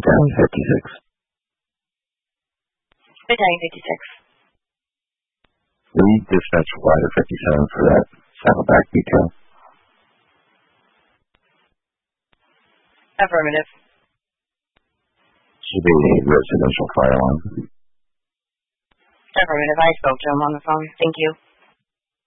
Battalion 56. Battalion 56. We dispatch Rider 57 for that Saddleback detail. Affirmative. Should be a residential fire alarm. Affirmative. I spoke to him on the phone. Thank you.